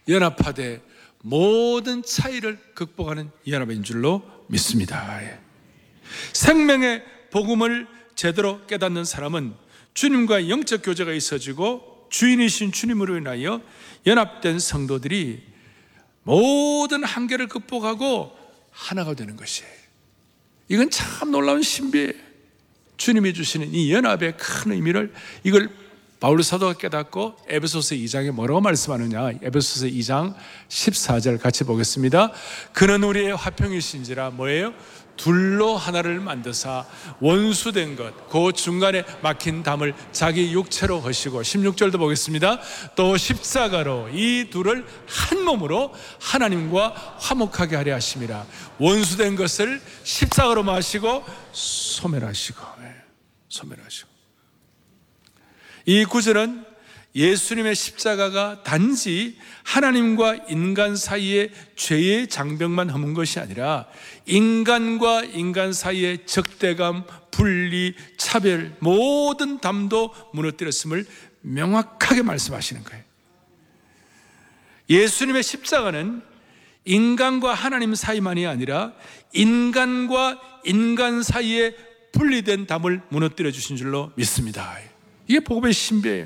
연합하되 모든 차이를 극복하는 연합인 줄로 믿습니다. 생명의 복음을 제대로 깨닫는 사람은 주님과 영적 교제가 있어지고 주인이신 주님으로 인하여 연합된 성도들이 모든 한계를 극복하고 하나가 되는 것이에요. 이건 참 놀라운 신비예요. 주님이 주시는 이 연합의 큰 의미를 이걸 바울 사도가 깨닫고 에베소서 2장에 뭐라고 말씀하느냐, 에베소서 2장 14절 같이 보겠습니다. 그는 우리의 화평이신지라 뭐예요? 둘로 하나를 만드사 원수된 것, 그 중간에 막힌 담을 자기 육체로 허시고, 16절도 보겠습니다. 또 십자가로 이 둘을 한 몸으로 하나님과 화목하게 하려 하심이라. 원수된 것을 십자가로 마시고 소멸하시고. 이 구절은 예수님의 십자가가 단지 하나님과 인간 사이의 죄의 장벽만 허문 것이 아니라 인간과 인간 사이의 적대감, 분리, 차별, 모든 담도 무너뜨렸음을 명확하게 말씀하시는 거예요. 예수님의 십자가는 인간과 하나님 사이만이 아니라 인간과 인간 사이의 분리된 담을 무너뜨려 주신 줄로 믿습니다. 이게 복음의 신비예요.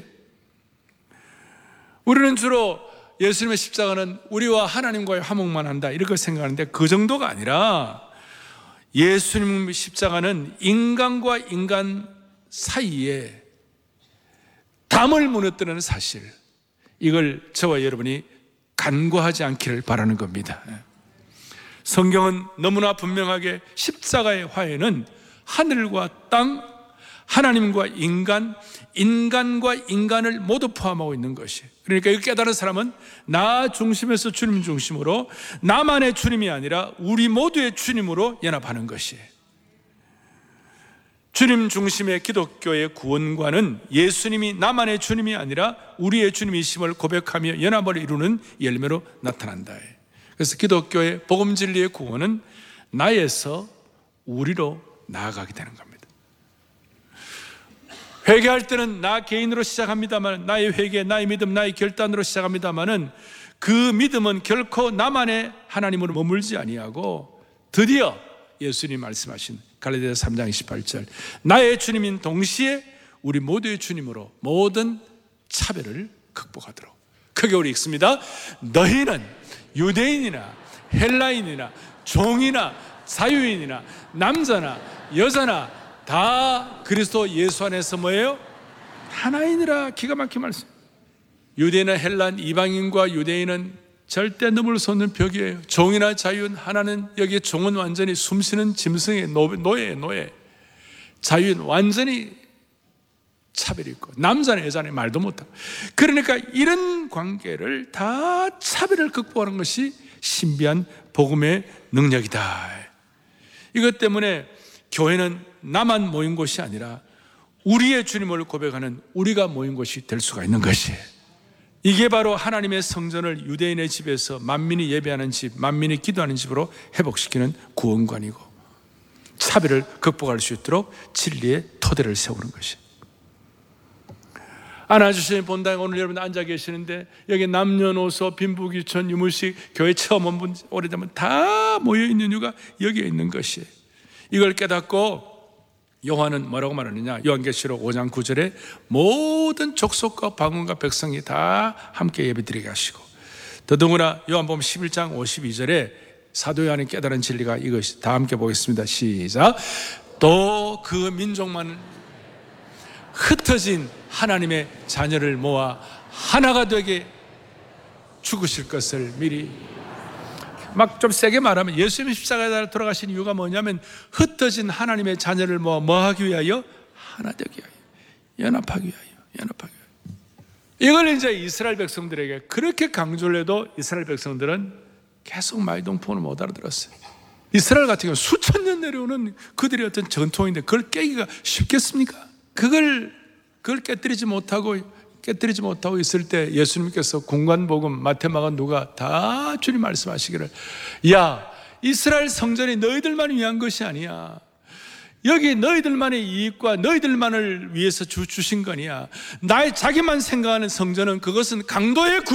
우리는 주로 예수님의 십자가는 우리와 하나님과의 화목만 한다 이렇게 생각하는데, 그 정도가 아니라 예수님의 십자가는 인간과 인간 사이에 담을 무너뜨리는 사실, 이걸 저와 여러분이 간과하지 않기를 바라는 겁니다. 성경은 너무나 분명하게 십자가의 화해는 하늘과 땅, 하나님과 인간, 인간과 인간을 모두 포함하고 있는 것이에요. 그러니까 이걸 깨달은 사람은 나 중심에서 주님 중심으로, 나만의 주님이 아니라 우리 모두의 주님으로 연합하는 것이에요. 주님 중심의 기독교의 구원관은 예수님이 나만의 주님이 아니라 우리의 주님이심을 고백하며 연합을 이루는 열매로 나타난다. 그래서 기독교의 복음 진리의 구원은 나에서 우리로 나아가게 되는 겁니다. 회개할 때는 나 개인으로 시작합니다만, 나의 회개, 나의 믿음, 나의 결단으로 시작합니다만은 그 믿음은 결코 나만의 하나님으로 머물지 아니하고 드디어 예수님 말씀하신 갈라디아서 3장 28절 나의 주님인 동시에 우리 모두의 주님으로 모든 차별을 극복하도록. 크게 우리 읽습니다. 너희는 유대인이나 헬라인이나 종이나 자유인이나 남자나 여자나 다 그리스도 예수 안에서 뭐예요? 하나이니라. 기가 막힌 말씀. 유대인은 헬란, 이방인과 유대인은 절대 넘을 수 없는 벽이에요. 종이나 자유인, 하나는 여기 종은 완전히 숨쉬는 짐승의 노예. 자유인 완전히 차별이 있고, 남자는 여자는 말도 못하고. 그러니까 이런 관계를 다 차별을 극복하는 것이 신비한 복음의 능력이다. 이것 때문에 교회는 나만 모인 곳이 아니라 우리의 주님을 고백하는 우리가 모인 곳이 될 수가 있는 것이에요. 이게 바로 하나님의 성전을 유대인의 집에서 만민이 예배하는 집, 만민이 기도하는 집으로 회복시키는 구원관이고, 차별을 극복할 수 있도록 진리의 토대를 세우는 것이에요. 안아주시는 본당에 오늘 여러분 앉아 계시는데, 여기 남녀노소 빈부귀천 유물식 교회 처음 온 분, 오래되면 다 모여있는 이유가 여기에 있는 것이에요. 이걸 깨닫고 요한은 뭐라고 말하느냐, 요한계시록 5장 9절에 모든 족속과 방언과 백성이 다 함께 예배드리게 하시고, 더더구나 요한복음 11장 52절에 사도 요한이 깨달은 진리가 이것이, 다 함께 보겠습니다. 시작. 또 그 민족만 흩어진 하나님의 자녀를 모아 하나가 되게 죽으실 것을 미리. 막 좀 세게 말하면 예수님이 십자가에 돌아가신 이유가 뭐냐면, 흩어진 하나님의 자녀를 모아 뭐 하기 위하여? 하나 되기 위하여, 연합하기 위하여. 이걸 이제 이스라엘 백성들에게 그렇게 강조를 해도 이스라엘 백성들은 계속 마이동풍을 못 알아들었어요. 이스라엘 같은 경우 수천 년 내려오는 그들의 어떤 전통인데 그걸 깨기가 쉽겠습니까? 그걸 깨뜨리지 못하고 있을 때 예수님께서 공관복음, 마태마가, 누가 다 주님 말씀하시기를, 야, 이스라엘 성전이 너희들만 위한 것이 아니야. 여기 너희들만의 이익과 너희들만을 위해서 주신 거냐. 자기만 생각하는 성전은 그것은 강도의